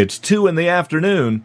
It's 2 in the afternoon.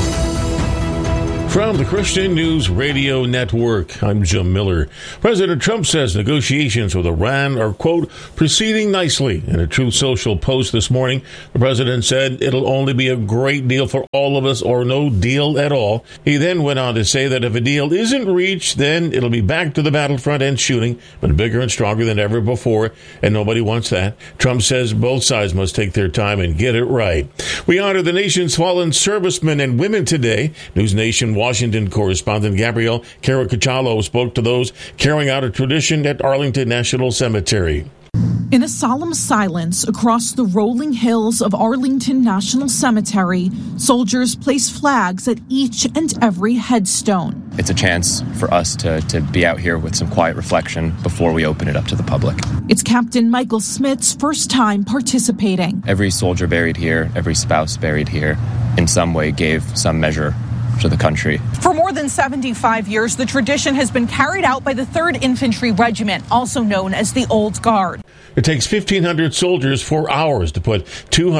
From the Christian News Radio Network, I'm Jim Miller. President Trump says negotiations with Iran are, quote, proceeding nicely. In a Truth Social post this morning, the president said it'll only be a great deal for all of us or no deal at all. He then went on to say that if a deal isn't reached, then it'll be back to the battlefront and shooting, but bigger and stronger than ever before, and nobody wants that. Trump says both sides must take their time and get it right. We honor the nation's fallen servicemen and women today. News Nation Washington correspondent Gabrielle Caracciolo spoke to those carrying out a tradition at Arlington National Cemetery. In a solemn silence across the rolling hills of Arlington National Cemetery, soldiers place flags at each and every headstone. It's a chance for us to be out here with some quiet reflection before we open it up to the public. It's Captain Michael Smith's first time participating. Every soldier buried here, every spouse buried here, in some way gave some measure to the country. For more than 75 years, the tradition has been carried out by the 3rd Infantry Regiment, also known as the Old Guard. It takes 1,500 soldiers 4 hours to put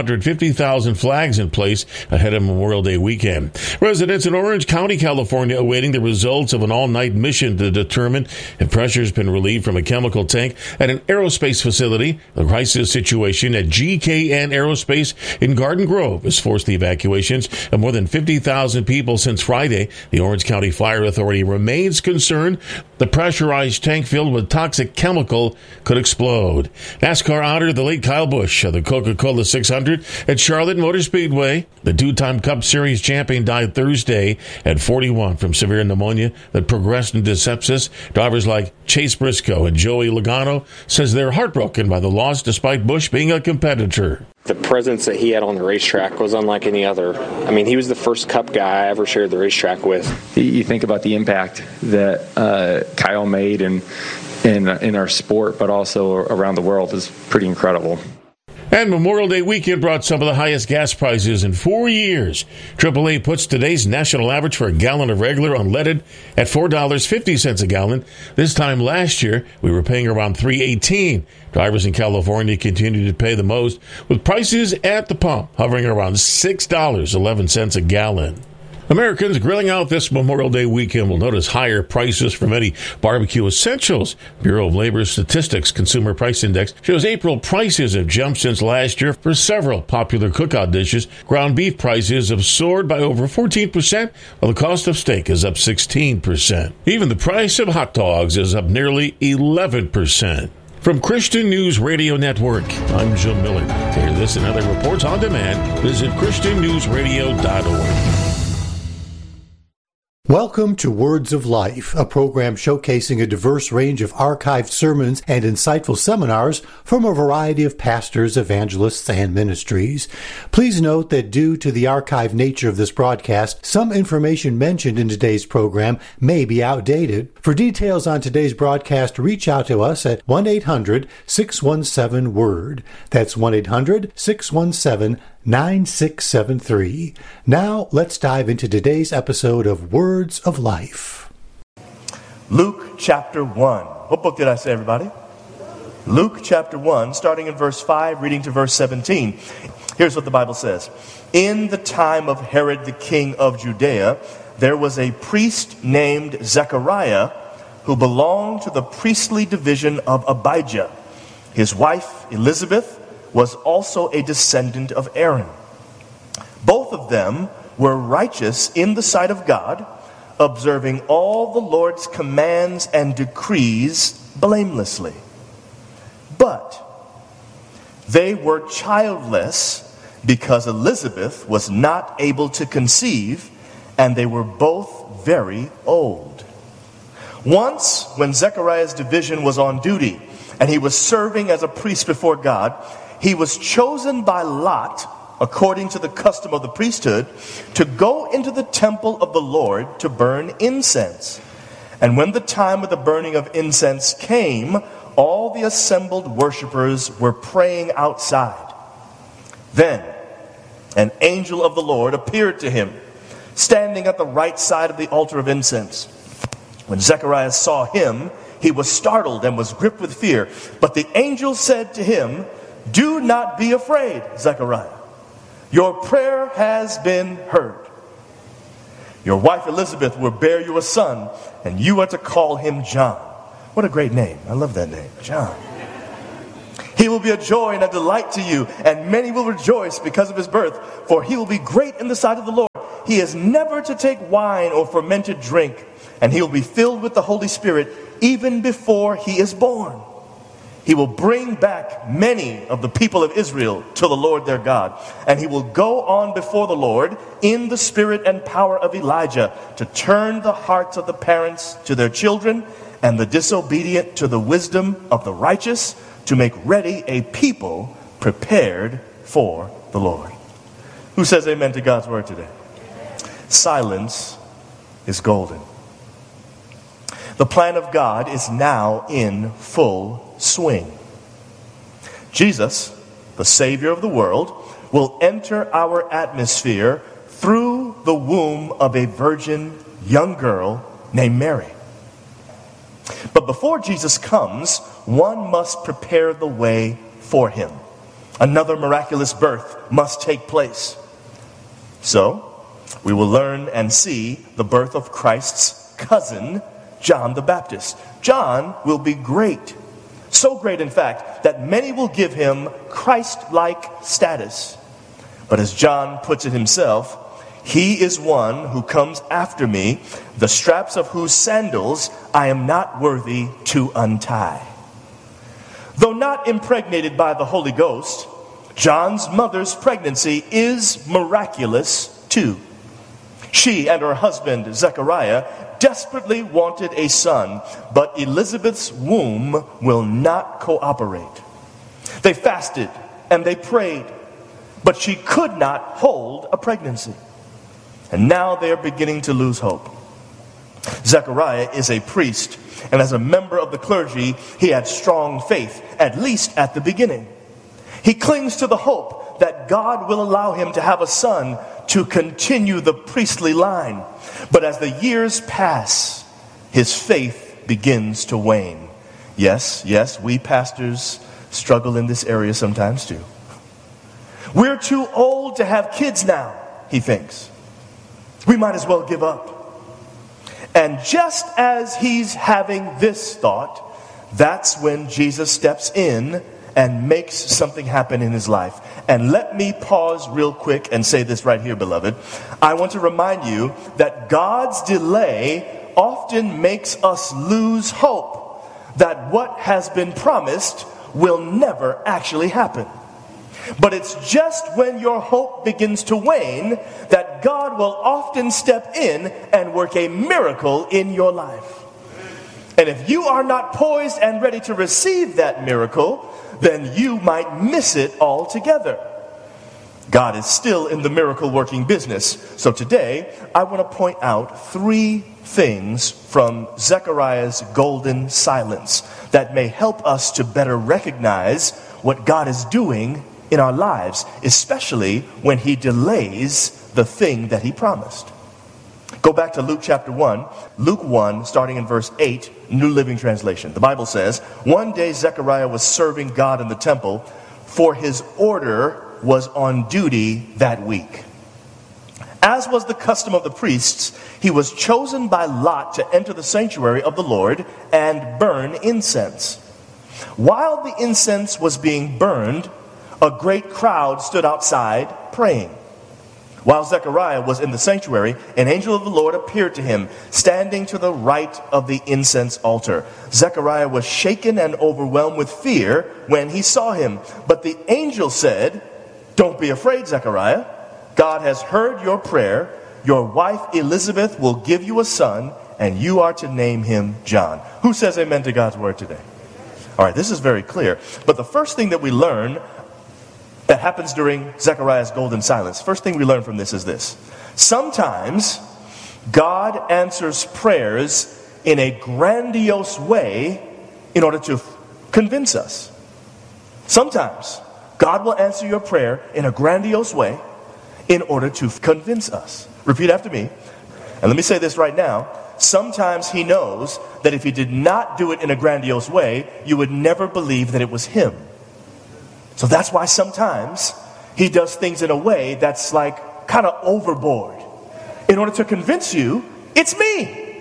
250,000 flags in place ahead of Memorial Day weekend. Residents in Orange County, California, awaiting the results of an all-night mission to determine if pressure has been relieved from a chemical tank at an aerospace facility. The crisis situation at GKN Aerospace in Garden Grove has forced the evacuations of more than 50,000 people since Friday. The Orange County Fire Authority remains concerned the pressurized tank filled with toxic chemical could explode. NASCAR honored the late Kyle Busch of the Coca-Cola 600 at Charlotte Motor Speedway. The two-time Cup Series champion died Thursday at 41 from severe pneumonia that progressed into sepsis. Drivers like Chase Briscoe and Joey Logano says they're heartbroken by the loss despite Busch being a competitor. The presence that he had on the racetrack was unlike any other. I mean, he was the first Cup guy I ever shared the racetrack with. You think about the impact that Kyle made in our sport, but also around the world, is pretty incredible. And Memorial Day weekend brought some of the highest gas prices in 4 years. AAA puts today's national average for a gallon of regular unleaded at $4.50 a gallon. This time last year, we were paying around $3.18. Drivers in California continue to pay the most, with prices at the pump hovering around $6.11 a gallon. Americans grilling out this Memorial Day weekend will notice higher prices for many barbecue essentials. Bureau of Labor Statistics Consumer Price Index shows April prices have jumped since last year for several popular cookout dishes. Ground beef prices have soared by over 14%, while the cost of steak is up 16%. Even the price of hot dogs is up nearly 11%. From Christian News Radio Network, I'm Jim Miller. To hear this and other reports on demand, visit ChristianNewsRadio.org. Welcome to Words of Life, a program showcasing a diverse range of archived sermons and insightful seminars from a variety of pastors, evangelists, and ministries. Please note that due to the archived nature of this broadcast, some information mentioned in today's program may be outdated. For details on today's broadcast, reach out to us at 1-800-617-WORD. That's 1-800-617-9673. Now, let's dive into today's episode of Words of Life. Luke chapter 1. What book did I say, everybody? Luke chapter 1, starting in verse 5, reading to verse 17. Here's what the Bible says. In the time of Herod the king of Judea, there was a priest named Zechariah who belonged to the priestly division of Abijah. His wife, Elizabeth, was also a descendant of Aaron. Both of them were righteous in the sight of God, observing all the Lord's commands and decrees blamelessly. But they were childless because Elizabeth was not able to conceive, and they were both very old. Once, when Zechariah's division was on duty, and he was serving as a priest before God, he was chosen by lot, according to the custom of the priesthood, to go into the temple of the Lord to burn incense. And when the time of the burning of incense came, all the assembled worshipers were praying outside. Then an angel of the Lord appeared to him, standing at the right side of the altar of incense. When Zechariah saw him, he was startled and was gripped with fear. But the angel said to him, "Do not be afraid, Zechariah. Your prayer has been heard. Your wife Elizabeth will bear you a son, and you are to call him John. What a great name. I love that name, John. He will be a joy and a delight to you, and many will rejoice because of his birth, for he will be great in the sight of the Lord. He is never to take wine or fermented drink, and he will be filled with the Holy Spirit even before he is born. He will bring back many of the people of Israel to the Lord their God, and he will go on before the Lord in the spirit and power of Elijah to turn the hearts of the parents to their children and the disobedient to the wisdom of the righteous, to make ready a people prepared for the Lord. Who says amen to God's word today? Silence is golden. The plan of God is now in full swing. Jesus, the Savior of the world, will enter our atmosphere through the womb of a virgin young girl named Mary. But before Jesus comes, one must prepare the way for him. Another miraculous birth must take place. So, we will learn and see the birth of Christ's cousin, John the Baptist. John will be great. So great, in fact, that many will give him Christ-like status. But as John puts it himself, he is one who comes after me, the straps of whose sandals I am not worthy to untie. Though not impregnated by the Holy Ghost, John's mother's pregnancy is miraculous too. She and her husband, Zechariah, desperately wanted a son, but Elizabeth's womb will not cooperate. They fasted and they prayed, but she could not hold a pregnancy. And now they are beginning to lose hope. Zechariah is a priest, and as a member of the clergy, he had strong faith, at least at the beginning. He clings to the hope that God will allow him to have a son to continue the priestly line. But as the years pass, his faith begins to wane. Yes, we pastors struggle in this area sometimes too. We're too old to have kids now, he thinks. We might as well give up. And just as he's having this thought, that's when Jesus steps in and makes something happen in his life. And let me pause real quick and say this right here, beloved. I want to remind you that God's delay often makes us lose hope that what has been promised will never actually happen. But it's just when your hope begins to wane that God will often step in and work a miracle in your life. And if you are not poised and ready to receive that miracle, then you might miss it altogether. God is still in the miracle working business. So today, I want to point out 3 things from Zechariah's golden silence that may help us to better recognize what God is doing in our lives, especially when he delays the thing that he promised. Go back to Luke chapter 1, Luke 1, starting in verse 8, New Living Translation. The Bible says, one day Zechariah was serving God in the temple, for his order was on duty that week. As was the custom of the priests, he was chosen by lot to enter the sanctuary of the Lord and burn incense. While the incense was being burned, a great crowd stood outside praying. While Zechariah was in the sanctuary, an angel of the Lord appeared to him, standing to the right of the incense altar. Zechariah was shaken and overwhelmed with fear when he saw him. But the angel said, "Don't be afraid, Zechariah. God has heard your prayer. Your wife Elizabeth will give you a son, and you are to name him John." Who says amen to God's word today? All right, this is very clear. But the first thing that we learn that happens during Zechariah's golden silence, first thing we learn from this is this. Sometimes God answers prayers in a grandiose way in order to convince us. Sometimes God will answer your prayer in a grandiose way in order to convince us. Repeat after me. And let me say this right now. Sometimes he knows that if he did not do it in a grandiose way, you would never believe that it was him. So that's why sometimes he does things in a way that's like kind of overboard in order to convince you it's me.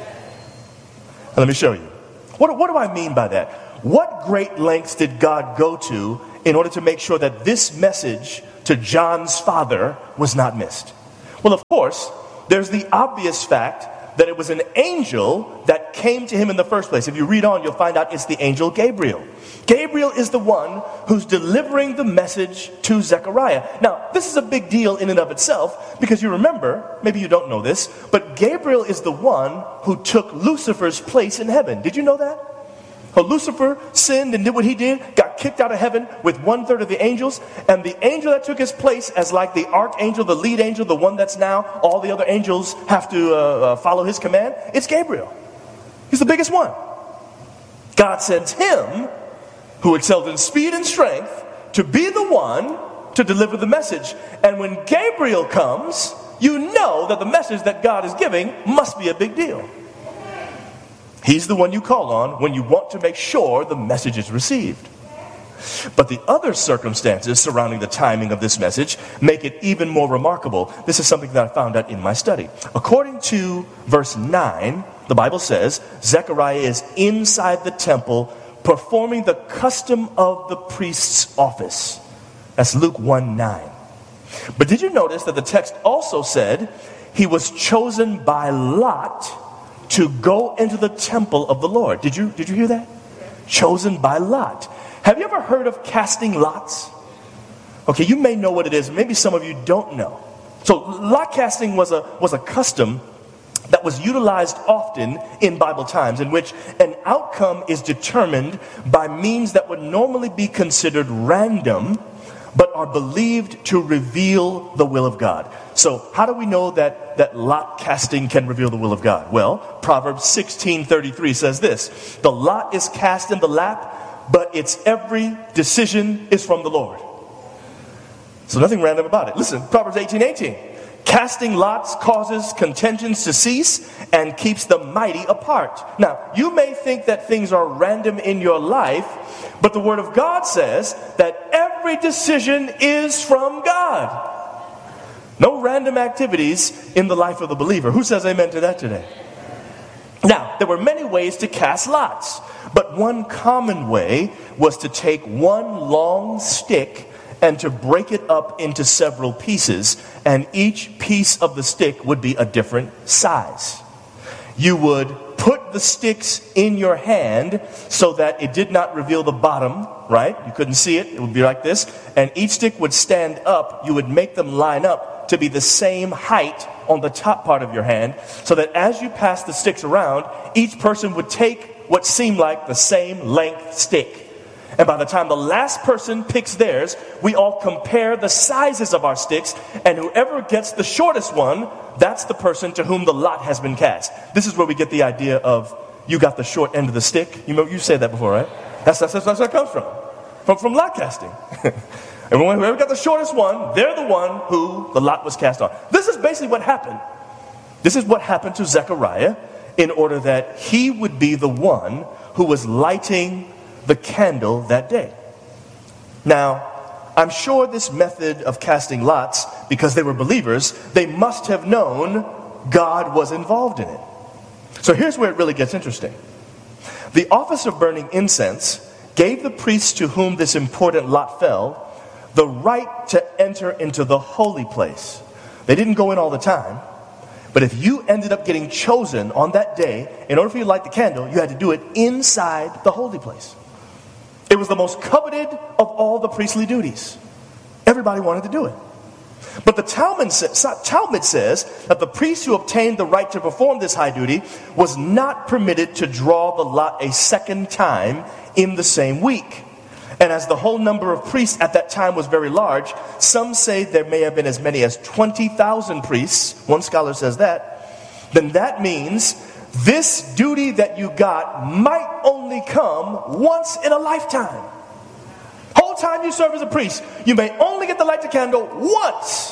Let me show you. What do I mean by that? What great lengths did God go to in order to make sure that this message to John's father was not missed? Well, of course, there's the obvious fact that it was an angel that came to him in the first place. If you read on, you'll find out it's the angel Gabriel. Gabriel is the one who's delivering the message to Zechariah. Now, this is a big deal in and of itself, because you remember, maybe you don't know this, but Gabriel is the one who took Lucifer's place in heaven. Did you know that? Well, Lucifer sinned and did what he did, got kicked out of heaven with 1/3 of the angels, and the angel that took his place as like the archangel, the lead angel, the one that's now all the other angels have to follow his command, it's Gabriel. He's the biggest one. God sends him, who excelled in speed and strength, to be the one to deliver the message. And when Gabriel comes, you know that the message that God is giving must be a big deal. He's the one you call on when you want to make sure the message is received. But the other circumstances surrounding the timing of this message make it even more remarkable. This is something that I found out in my study. According to verse 9, the Bible says Zechariah is inside the temple performing the custom of the priest's office. That's Luke 1:9. But did you notice that the text also said he was chosen by lot to go into the temple of the Lord? Did you hear that? Chosen by lot. Have you ever heard of casting lots? Okay, you may know what it is. Maybe some of you don't know. So lot casting was a custom that was utilized often in Bible times, in which an outcome is determined by means that would normally be considered random, but are believed to reveal the will of God. So how do we know that lot casting can reveal the will of God? Well, Proverbs 16:33 says this: the lot is cast in the lap, but its every decision is from the Lord. So nothing random about it. Listen, Proverbs 18:18. Casting lots causes contentions to cease and keeps the mighty apart. Now, you may think that things are random in your life, but the Word of God says that every decision is from God. No random activities in the life of the believer. Who says amen to that today? Now, there were many ways to cast lots, but one common way was to take one long stick and to break it up into several pieces, and each piece of the stick would be a different size. You would put the sticks in your hand so that it did not reveal the bottom, right? You couldn't see it. It would be like this. And each stick would stand up. You would make them line up to be the same height on the top part of your hand, so that as you pass the sticks around, each person would take what seemed like the same length stick. And by the time the last person picks theirs, we all compare the sizes of our sticks, and whoever gets the shortest one, that's the person to whom the lot has been cast. This is where we get the idea of you got the short end of the stick. You said that before, right? That's where it comes from lot casting. And whoever got the shortest one, they're the one who the lot was cast on. This is basically what happened. This is what happened to Zechariah in order that he would be the one who was lighting the candle that day. Now, I'm sure this method of casting lots, because they were believers, they must have known God was involved in it. So here's where it really gets interesting. The office of burning incense gave the priests to whom this important lot fell the right to enter into the holy place. They didn't go in all the time, but if you ended up getting chosen on that day, in order for you to light the candle, you had to do it inside the holy place. It was the most coveted of all the priestly duties. Everybody wanted to do it. But the Talmud says that the priest who obtained the right to perform this high duty was not permitted to draw the lot a second time in the same week. And as the whole number of priests at that time was very large, some say there may have been as many as 20,000 priests. One scholar says that. Then that means this duty that you got might only come once in a lifetime. Whole time you serve as a priest, you may only get to light the candle once.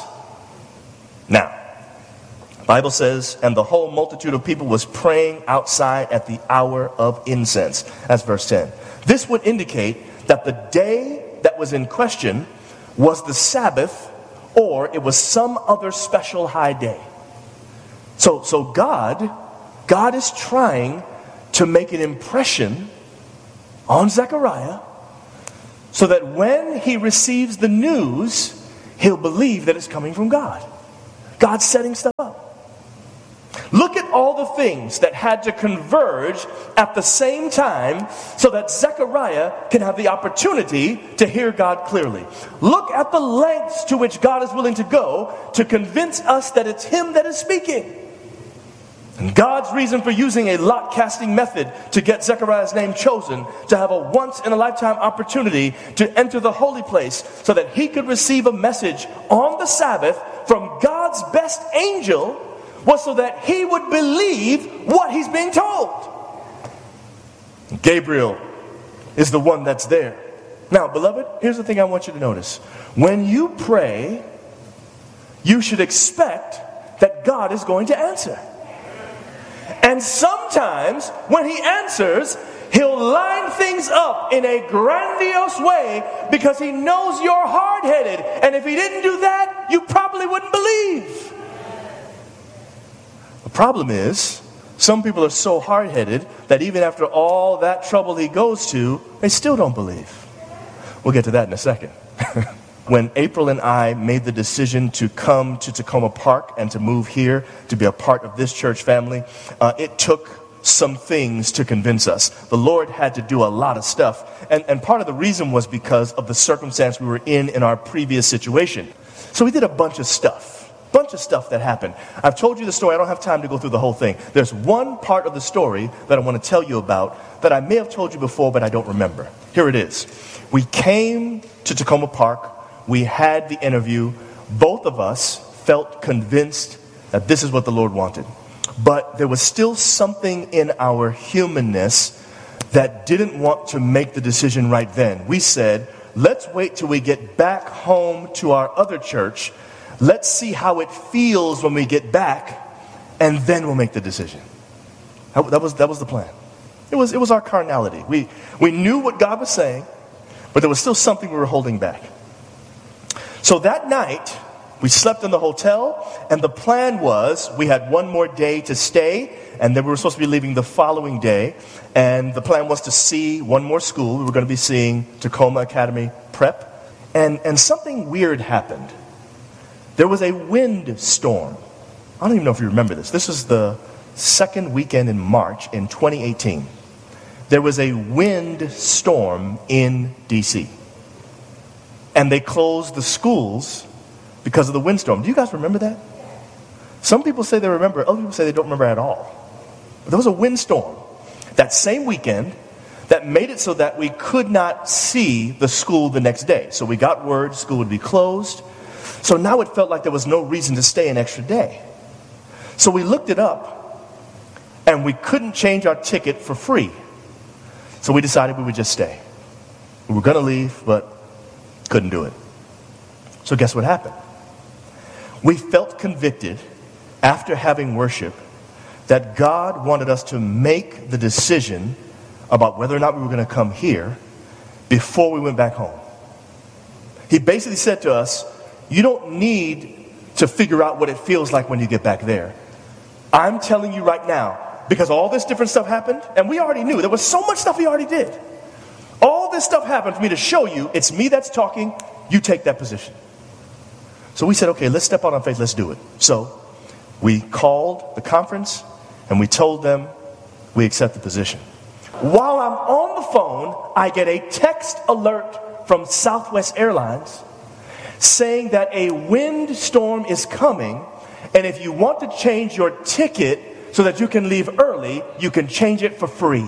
Now, the Bible says, and the whole multitude of people was praying outside at the hour of incense. That's verse 10. This would indicate that the day that was in question was the Sabbath or it was some other special high day. So God is trying to make an impression on Zechariah so that when he receives the news, he'll believe that it's coming from God. God's setting stuff up. Look at all the things that had to converge at the same time so that Zechariah can have the opportunity to hear God clearly. Look at the lengths to which God is willing to go to convince us that it's him that is speaking. And God's reason for using a lot casting method to get Zechariah's name chosen, to have a once-in-a-lifetime opportunity to enter the holy place so that he could receive a message on the Sabbath from God's best angel, was so that he would believe what he's being told. Gabriel is the one that's there. Now, beloved, here's the thing I want you to notice. When you pray, you should expect that God is going to answer. And sometimes when he answers, he'll line things up in a grandiose way because he knows you're hard-headed. And if he didn't do that, you probably wouldn't believe. The problem is, some people are so hard-headed that even after all that trouble he goes to, they still don't believe. We'll get to that in a second. When April and I made the decision to come to Tacoma Park and to move here to be a part of this church family, it took some things to convince us. The Lord had to do a lot of stuff. And part of the reason was because of the circumstance we were in our previous situation. So we did a bunch of stuff that happened. I've told you the story. I don't have time to go through the whole thing. There's one part of the story that I want to tell you about that I may have told you before, but I don't remember. Here it is. We came to Tacoma Park. We had the interview. Both of us felt convinced that this is what the Lord wanted. But there was still something in our humanness that didn't want to make the decision right then. We said, let's wait till we get back home to our other church. Let's see how it feels when we get back, and then we'll make the decision. That was the plan. It was our carnality. We knew what God was saying, but there was still something we were holding back. So that night, we slept in the hotel, and the plan was we had one more day to stay, and then we were supposed to be leaving the following day. And the plan was to see one more school. We were going to be seeing Tacoma Academy Prep. And something weird happened. There was a wind storm. I don't even know if you remember this. This was the second weekend in March in 2018. There was a wind storm in D.C. And they closed the schools because of the windstorm. Do you guys remember that? Some people say they remember. Other people say they don't remember at all. But there was a windstorm that same weekend that made it so that we could not see the school the next day. So we got word school would be closed. So now it felt like there was no reason to stay an extra day. So we looked it up, and we couldn't change our ticket for free. So we decided we would just stay. We were going to leave, but couldn't do it. So guess what happened? We felt convicted after having worship that God wanted us to make the decision about whether or not we were going to come here before we went back home. He basically said to us, you don't need to figure out what it feels like when you get back there. I'm telling you right now, because all this different stuff happened, and we already knew. There was so much stuff we already did. All this stuff happened for me to show you it's me that's talking, you take that position. So we said, okay, let's step out on faith, let's do it. So we called the conference, and we told them we accept the position. While I'm on the phone, I get a text alert from Southwest Airlines saying that a windstorm is coming, and if you want to change your ticket so that you can leave early, you can change it for free.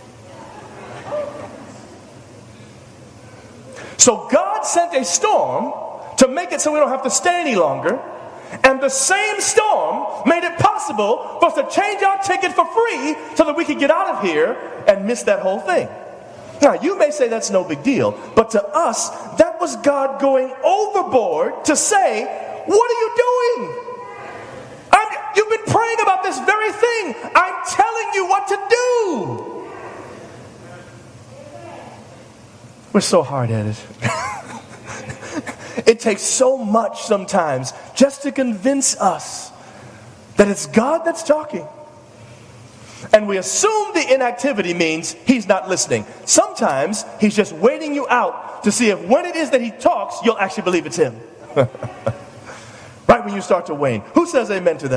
So God sent a storm to make it so we don't have to stay any longer, and the same storm made it possible for us to change our ticket for free so that we could get out of here and miss that whole thing. Now, you may say that's no big deal, but to us, that was God going overboard to say, what are you doing? You've been praying about this very thing. I'm telling you what to do. We're so hard-headed. It takes so much sometimes just to convince us that it's God that's talking. And we assume the inactivity means he's not listening. Sometimes he's just waiting you out to see if when it is that he talks, you'll actually believe it's him. Right when you start to wane. Who says amen to that?